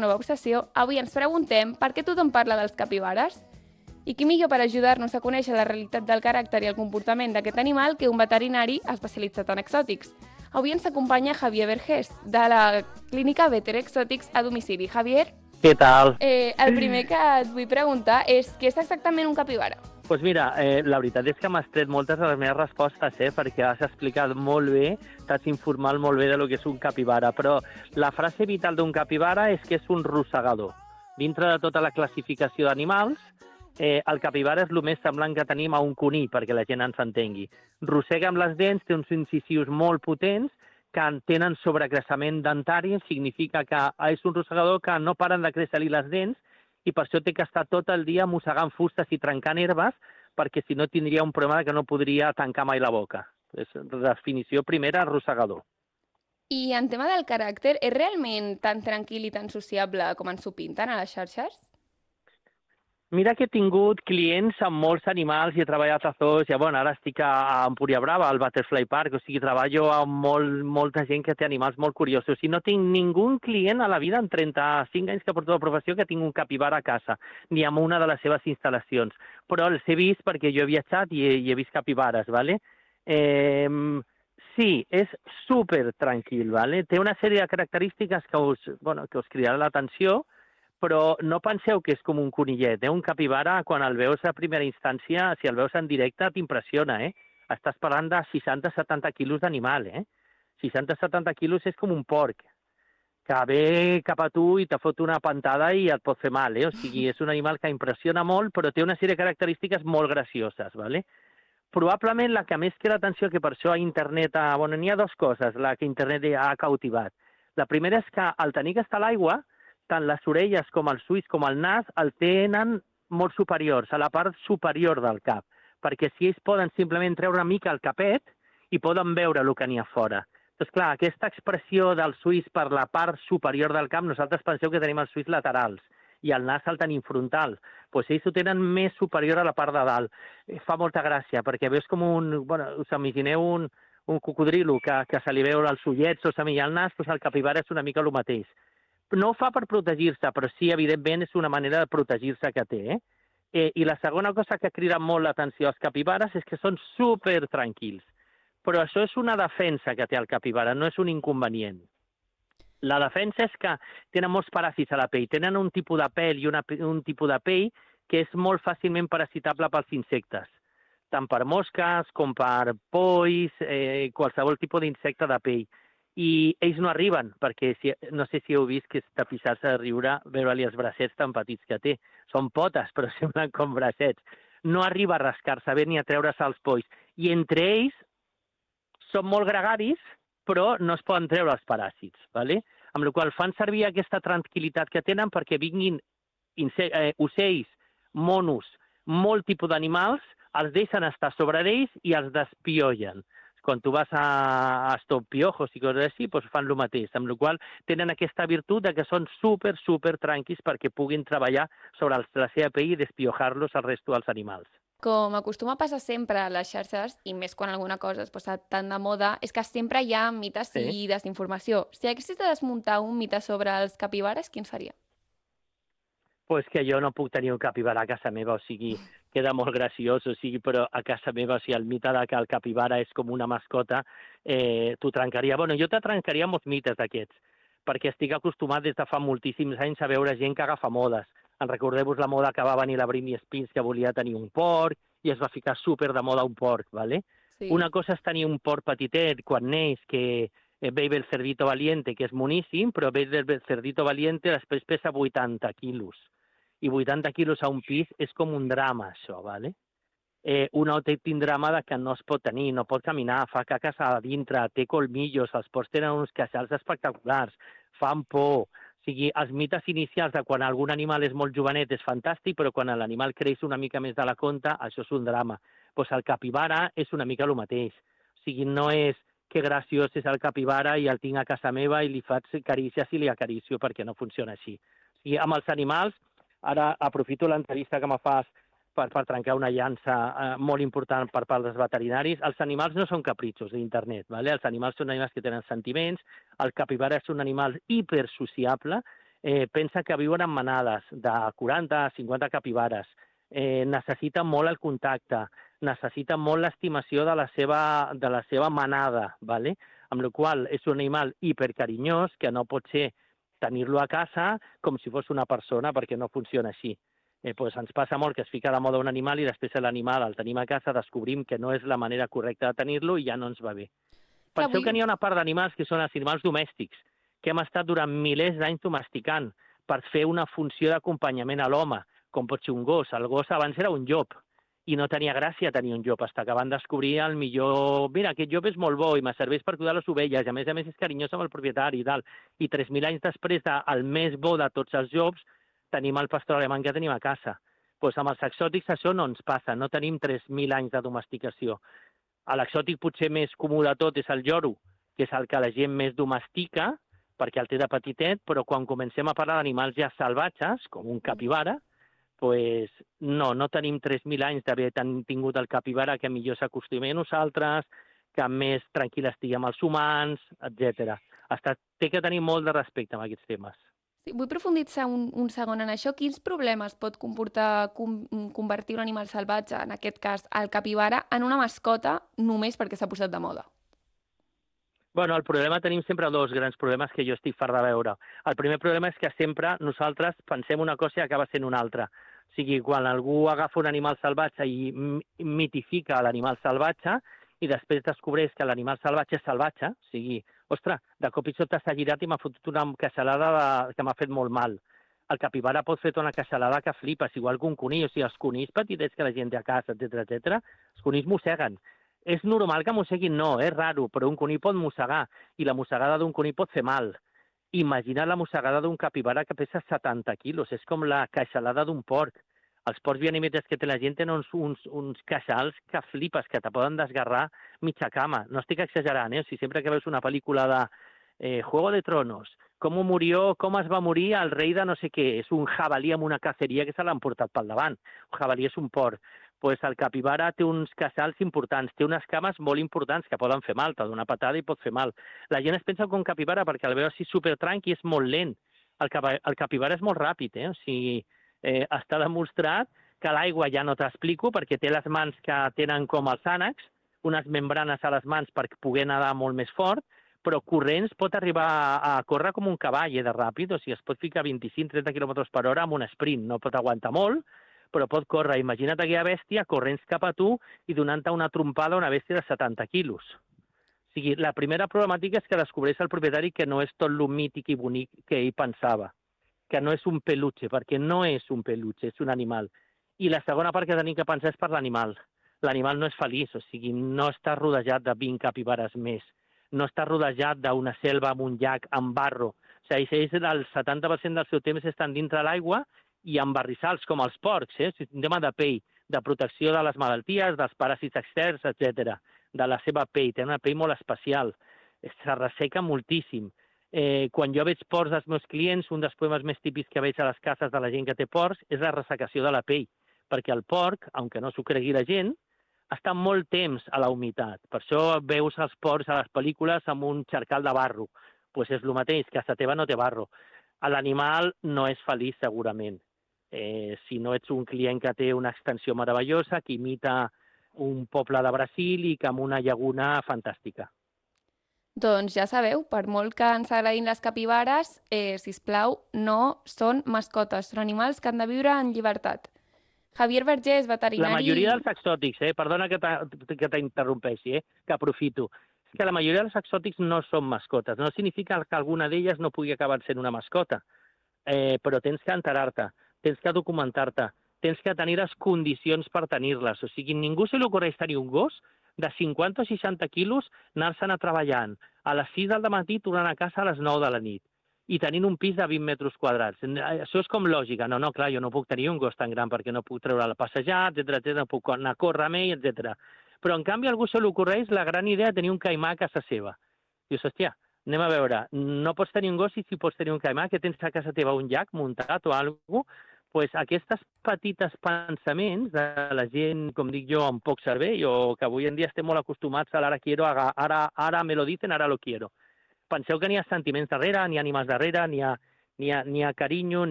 nova obsessió, avui ens preguntem per què tothom parla dels capibares? I qui millor per ajudar-nos a conèixer la realitat del caràcter i el comportament d'aquest animal que un veterinari especialitzat en exòtics. Avui ens acompanya Javier Vergés, de la clínica Veter Exotics a domicili. Javier? Què tal? El primer que et vull preguntar és què és exactament un capibara? Doncs mira, la veritat és que m'has tret moltes de les meves respostes, perquè has explicat molt bé, t'has informat molt bé de lo que és un capibara, però la frase vital d'un capibara és que és un rosegador. Dintre de tota la classificació d'animals, el capibara és el més semblant que tenim a un conill, perquè la gent ens entengui. Rosega amb les dents, té uns incisius molt potents, que tenen sobrecreixement dentari, significa que és un rosegador que no paren de créixer-li les dents, i per això té que estar tot el dia mossegant fustes i trencant herbes, perquè si no tindria un problema que no podria tancar mai la boca. És definició primera, rosegador. I en tema del caràcter, és realment tan tranquil i tan sociable com ens ho pinten a les xarxes? Mira que he tingut clients amb molts animals i he treballat a zoos, i ara estic a Empúria Brava, al Butterfly Park, o sigui, treballo amb molta gent que té animals molt curiosos. I no tinc ningú client a la vida en 35 anys que porto la professió que tinc un capibara a casa, ni en una de les seves instal·lacions. Però els he vist perquè jo he viatjat i he vist capibares, ¿vale? Sí, és super tranquil, ¿vale? Té una sèrie de característiques que us cridaran l'atenció, però no penseu que és com un conillet. Un capibara, quan el veus a primera instància, si el veus en directe, t'impressiona. Estàs parlant de 60-70 quilos d'animal. 60-70 quilos és com un porc, que ve cap a tu i te fot una pantada i et pot fer mal. O sigui, és un animal que impressiona molt, però té una sèrie de característiques molt gracioses. ¿Vale? Probablement la que més crida l'atenció, que per això a internet... n'hi ha dues coses, la que internet ha cautivat. La primera és que al tenir que estar a l'aigua, tant les orelles com els ulls com el nas el tenen molt superiors, a la part superior del cap, perquè si ells poden simplement treure una mica el capet i poden veure el que n'hi ha fora. Doncs clar, aquesta expressió dels ulls per la part superior del cap, nosaltres penseu que tenim els ulls laterals i el nas el tenim frontal. Doncs ells ho tenen més superior a la part de dalt. Fa molta gràcia, perquè veus com us imagineu un cocodrilo que se li veu els ullets o se li el nas, doncs el capibara és una mica el mateix. No ho fa per protegir-se, però sí, evidentment, és una manera de protegir-se que té. I la segona cosa que crida molt l'atenció als capibares és que són super tranquils. Però això és una defensa que té el capibara, no és un inconvenient. La defensa és que tenen molts paràsits a la pell, tenen un tipus de pèl i un tipus de pell que és molt fàcilment parasitable pels insectes, tant per mosques com per polls, qualsevol tipus d'insecte de pell. I ells no arriben, perquè no sé si heu vist que és tapissar-se de riure veure-li els bracets tan petits que té. Són potes, però semblen com bracets. No arriba a rascar-se bé ni a treure's els polls. I entre ells són molt gregaris, però no es poden treure els paràsits. ¿Vale? Amb la qual fan servir aquesta tranquil·litat que tenen perquè vinguin ocells, monos, molt tipus d'animals, els deixen estar sobre ells i els despiollen. Quan tu vas a Stop Piojos i coses així, doncs fan el mateix, amb la qual tenen aquesta virtut de que són super tranquils perquè puguin treballar sobre la seva pell i despiojar-los al resto dels animals. Com acostuma a passar sempre a les xarxes, i més quan alguna cosa es posa tan de moda, és que sempre hi ha mites i desinformació. Si haguessis de desmuntar un mite sobre els capibares, quin seria? Pues que jo no puc tenir un capibara a casa meva, o sigui, queda molt graciós, però a casa meva, el mite de que el capibara és com una mascota, t'ho trencaria. Jo te trencaria molts mites d'aquests, perquè estic acostumat des de fa moltíssims anys a veure gent que agafa modes. Recordeu-vos la moda que va venir la Britney Spears, que volia tenir un porc, i es va ficar super de moda un porc, ¿vale? Sí. Una cosa és tenir un porc petitet quan neix, que Baby el Cerdito Valiente, que és moníssim, però Baby el Cerdito Valiente després pesa 80 quilos. I 80 quilos a un pis és com un drama, això, ¿vale? Un autèntic drama que no es pot tenir, no pot caminar, fa caques a dintre, té colmillos, els porcs tenen uns queixals espectaculars, fan por. O sigui, els mites inicials de quan algun animal és molt jovenet és fantàstic, però quan l'animal creix una mica més de la compte, això és un drama. Doncs el capibara és una mica el mateix. O sigui, no és que graciós és el capibara i el tinc a casa meva i li faig carícies i li acaricio, perquè no funciona així. O sigui, amb els animals, ara aprofito l'entrevista que me fas per trencar una llança molt important per part dels veterinaris. Els animals no són capritxos d'internet, ¿vale? Els animals són animals que tenen sentiments, el capibara és un animal hipersociable, Pensa que viuen en manades de 40 a 50 capibares. Necessiten molt el contacte, necessiten molt l'estimació de la seva manada, ¿vale? Amb la qual és un animal hipercarinyós que no pot ser tenir-lo a casa com si fos una persona, perquè no funciona així. Pues ens passa molt que es fica de moda un animal i després l'animal el tenim a casa, descobrim que no és la manera correcta de tenir-lo i ja no ens va bé. Penseu que n'hi ha una part d'animals que són els animals domèstics, que hem estat durant milers d'anys domesticant per fer una funció d'acompanyament a l'home, com pot ser un gos. El gos abans era un llop i no tenia gràcia tenir un llop, fins que van descobrir el millor... Mira, aquest llop és molt bo i me serveix per cuidar les ovelles, i a més és carinyós amb el propietari i tal. I 3.000 anys després del més bo de tots els llops, tenim el pastor alemany que tenim a casa. Doncs amb els exòtics això no ens passa, no tenim 3.000 anys de domesticació. L'exòtic potser més comú de tot és el lloro, que és el que la gent més domestica, perquè el té de petitet, però quan comencem a parlar d'animals ja salvatges, com un capibara, pues no tenim 3.000 anys d'haver tingut el capibara que millor s'acostumi a nosaltres, que més tranquil estigui amb els humans, etc. Té que tenir molt de respecte amb aquests temes. Sí, vull profunditzar un segon en això. Quins problemes pot comportar convertir un animal salvatge, en aquest cas el capibara, en una mascota només perquè s'ha posat de moda? Bueno, el problema, tenim sempre dos grans problemes que jo estic fart de veure. El primer problema és que sempre nosaltres pensem una cosa i acaba sent una altra. O sigui, quan algú agafa un animal salvatge i mitifica l'animal salvatge i després descobreix que l'animal salvatge és salvatge, o sigui, ostres, de cop i sobte s'ha girat i m'ha fotut una queixalada que m'ha fet molt mal. El capibara pot fer una queixalada que flipes, igual que un conill. O sigui, els conills petitets que la gent té a casa, etc., els conills mosseguen. És normal que mosseguin? No, és raro, però un conill pot mossegar, i la mossegada d'un conill pot fer mal. Imagina la mossegada d'un capibara que pesa 70 quilos, és com la queixalada d'un porc. Els porcs vianimetes que té la gent tenen uns queixals que flipes, que te poden desgarrar mitja cama. No estic exagerant, O sigui, sempre que veus una pel·lícula de Juego de Tronos, com es va morir el rei de no sé què, és un jabalí amb una caceria que se l'han portat pel davant. Un jabalí és un porc. Pues el capibara té uns queixals importants, té unes cames molt importants que poden fer mal, t'ha d'una patada i pot fer mal. La gent es pensa que un capibara, perquè el veu així supertranqui, és molt lent. El capibara és molt ràpid, O sigui, està demostrat que l'aigua ja no t'explico, perquè té les mans que tenen com els ànecs, unes membranes a les mans per poder nedar molt més fort, però corrents pot arribar a córrer com un cavall de ràpid, o sigui, es pot ficar 25-30 km per hora amb un sprint, no pot aguantar molt, però pot córrer. Imagina't aquella bèstia corrents cap a tu i donant-te una trompada a una bèstia de 70 quilos. O sigui, la primera problemàtica és que descobreix el propietari que no és tot lo mític i bonic que ell pensava, que no és un peluche, perquè no és un peluche, és un animal. I la segona part que tenim que pensar és per l'animal. L'animal no és feliç, o sigui, no està rodejat de 20 capibares més, no està rodejat d'una selva amb un llac amb barro. O sigui, el 70% del seu temps estan dintre l'aigua i amb barrissals com els porcs, un tema de pell, de protecció de les malalties, dels paràsits externs, etc. De la seva pell, té una pell molt especial, se resseca moltíssim. Quan jo veig porcs dels meus clients, un dels problemes més típics que veig a les cases de la gent que té porcs és la ressecació de la pell, perquè el porc, aunque no s'ho cregui la gent, està molt temps a la humitat. Per això veus els porcs a les pel·lícules amb un xarcal de barro. Doncs és el mateix, que a casa teva no té barro. L'animal no és feliç, segurament. Si no ets un client que té una extensió meravellosa, que imita un poble de Brasil i que amb una llaguna fantàstica. Doncs ja sabeu, per molt que ens agradin les capibares, sisplau, no són mascotes, són animals que han de viure en llibertat. Javier Vergé és veterinari... La majoria dels exòtics, perdona que t'interrompeixi, que aprofito, és que la majoria dels exòtics no són mascotes. No significa que alguna d'elles no pugui acabar sent una mascota, però tens que enterar-te, tens que documentar-te, tens que tenir les condicions per tenir-les. O sigui, ningú se li ocorreix tenir un gos de 50 o 60 quilos, anar-se'n a treballant, a les 6 del matí tornant a casa a les 9 de la nit, i tenint un pis de 20 metres quadrats. Això és com lògica. No, clar, jo no puc tenir un gos tan gran perquè no puc treure'l a passejar, etc., no puc anar a córrer amb ell, etc. Però, en canvi, a algú se li ocorreix la gran idea de tenir un caimà a casa seva. Dius, hòstia, anem a veure, no pots tenir un gos i si pots tenir un caimà, que tens a casa teva un llac muntat o alguna cosa, doncs aquests petites pensaments de la gent, com dic jo, amb poc cervell, o que avui en dia estem molt acostumats a l'ara quiero, ara me lo dicen, ara lo quiero. Penseu que n'hi ha sentiments darrere, n'hi ha animals darrere, n'hi ni ha carinyo,